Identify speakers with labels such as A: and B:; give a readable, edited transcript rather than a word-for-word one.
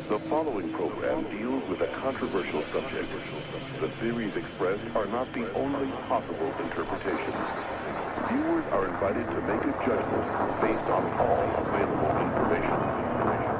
A: The following program deals with a controversial subject. The theories expressed are not the only possible interpretations. Viewers are invited to make a judgment based on all available information.